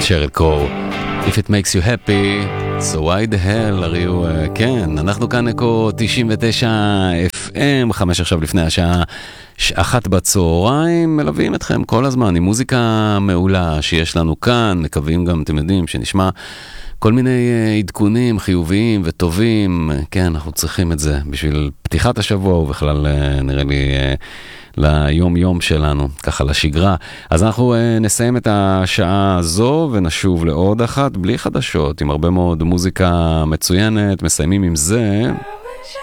שריל קור. If it makes you happy, so why the hell are you... כן, אנחנו כאן אקו 99 FM, 5 עכשיו לפני השעה 1 בצהריים, מלווים אתכם כל הזמן עם מוזיקה מעולה שיש לנו כאן, מקווים גם, אתם יודעים, שנשמע כל מיני עדכונים חיוביים וטובים, כן, אנחנו צריכים את זה בשביל פתיחת השבוע, ובכלל נראה לי ליום יום שלנו, ככה לשגרה. אז אנחנו נסיים את השעה הזו ונשוב לעוד אחת, בלי חדשות, עם הרבה מאוד מוזיקה מצוינת, מסיימים עם זה.